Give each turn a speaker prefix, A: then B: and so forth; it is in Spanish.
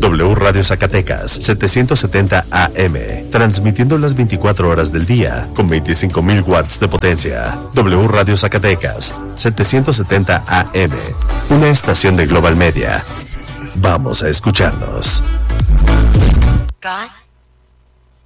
A: W Radio Zacatecas, 770 AM, transmitiendo las 24 horas del día, con 25.000 watts de potencia. W Radio Zacatecas, 770 AM, una estación de Global Media. Vamos a escucharnos.
B: God